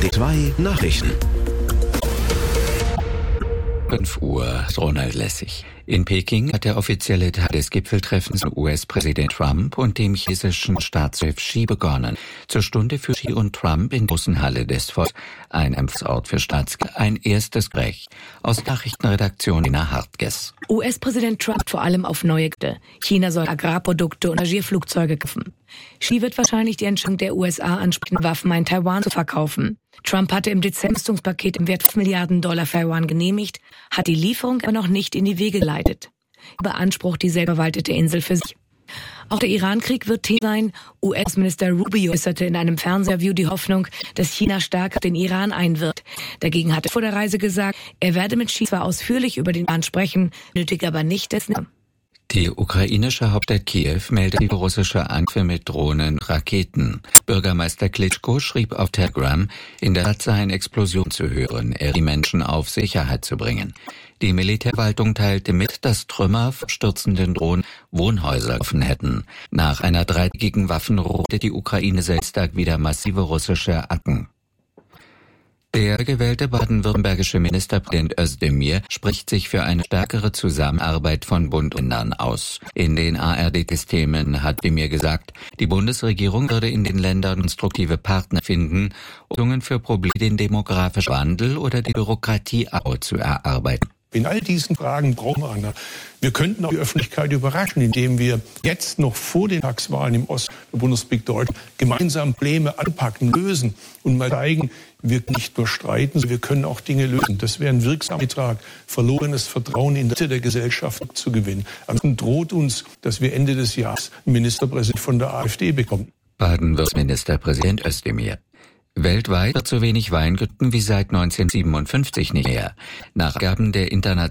2 Nachrichten. 5 Uhr, Ronald Lessig. In Peking hat der offizielle Tag des Gipfeltreffens von US-Präsident Trump und dem chinesischen Staatschef Xi begonnen. Zur Stunde für Xi und Trump in der großen Halle des Volkes, ein Empfangsort für ein erstes Gespräch. Aus Nachrichtenredaktion Nina Hartges. US-Präsident Trump vor allem auf neue Gebiete. China soll Agrarprodukte und Passagierflugzeuge kaufen. Xi wird wahrscheinlich die Entscheidung der USA ansprechen, Waffen in Taiwan zu verkaufen. Trump hatte im Dezember ein Rüstungspaket im Wert $5 Milliarden für Taiwan genehmigt, hat die Lieferung aber noch nicht in die Wege geleitet. Beansprucht die selbstverwaltete Insel für sich. Auch der Iran-Krieg wird Thema sein. US-Minister Rubio äußerte in einem Fernsehinterview die Hoffnung, dass China stärker auf den Iran einwirkt. Dagegen hatte er vor der Reise gesagt, er werde mit Xi zwar ausführlich über den Iran sprechen, nötig aber nicht dessen. Die ukrainische Hauptstadt Kiew meldet über russische Angriffe mit Drohnen und Raketen. Bürgermeister Klitschko schrieb auf Telegram, in der Stadt seien Explosionen zu hören, die Menschen auf Sicherheit zu bringen. Die Militärverwaltung teilte mit, dass Trümmer von stürzenden Drohnen Wohnhäuser getroffen hätten. Nach einer dreitägigen Waffenruhe die Ukraine selbst wieder massive russische Attacken. Der gewählte baden-württembergische Ministerpräsident Özdemir spricht sich für eine stärkere Zusammenarbeit von Bund und Ländern aus. In den ARD-Systemen hat Özdemir gesagt, die Bundesregierung würde in den Ländern konstruktive Partner finden, Lösungen für Probleme, den demografischen Wandel oder die Bürokratieabbau zu erarbeiten. In all diesen Fragen brauchen wir einer. Wir könnten auch die Öffentlichkeit überraschen, indem wir jetzt noch vor den Tagswahlen im Osten der Bundesrepublik Deutschland gemeinsam Probleme anpacken, lösen und mal zeigen, wir können nicht nur streiten, sondern wir können auch Dinge lösen. Das wäre ein wirksamer Beitrag, verlorenes Vertrauen in der Gesellschaft zu gewinnen. Ansonsten droht uns, dass wir Ende des Jahres einen Ministerpräsident von der AfD bekommen. Baden-Württemberg-Ministerpräsident Özdemir. Weltweit wird so wenig Wein getrunken wie seit 1957 nicht mehr. Nach Angaben der internationalen